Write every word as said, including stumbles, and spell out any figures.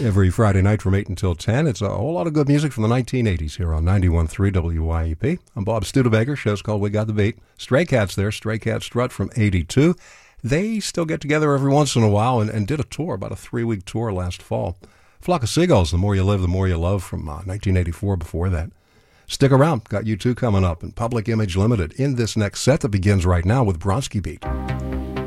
Every Friday night from eight until ten, it's a whole lot of good music from the nineteen eighties here on ninety-one point three W Y E P. I'm Bob Studebaker. Show's called We Got the Beat. Stray Cats there, Stray Cat Strut from eighty-two. They still get together every once in a while and, and did a tour, about a three-week tour last fall. Flock of Seagulls, The More You Live, The More You Love from uh, nineteen eighty-four before that. Stick around. Got U two coming up and Public Image Limited in this next set that begins right now with Bronski Beat.